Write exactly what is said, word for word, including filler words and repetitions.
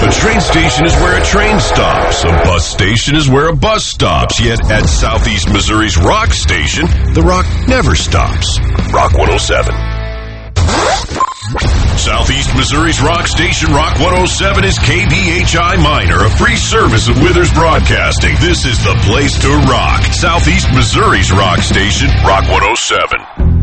A train station is where a train stops. A bus station is where a bus stops. Yet at Southeast Missouri's Rock Station, the rock never stops. Rock one oh seven. Southeast Missouri's Rock Station, Rock one oh seven, is K B H I Minor, a free service of Withers Broadcasting. This is the place to rock. Southeast Missouri's Rock Station, Rock one oh seven.